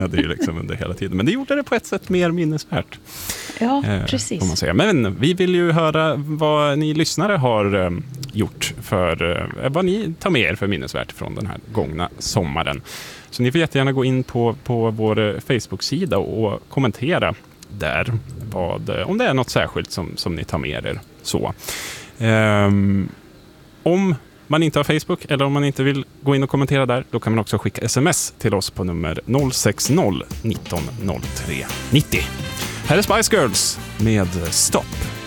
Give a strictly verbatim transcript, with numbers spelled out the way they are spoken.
det är ju liksom under hela tiden. Men det gjorde det på ett sätt mer minnesvärt. Ja, eh, precis. Får man säga. Men vi vill ju höra vad ni lyssnare har eh, gjort för eh, vad ni tar med er för minnesvärt från den här gångna sommaren. Så ni får jättegärna gå in på, på vår Facebook-sida och kommentera där vad, om det är något särskilt som, som ni tar med er. Så. Um, om man inte har Facebook eller om man inte vill gå in och kommentera där, då kan man också skicka sms till oss på nummer noll sex noll nitton noll tre nittio. Här är Spice Girls med Stopp.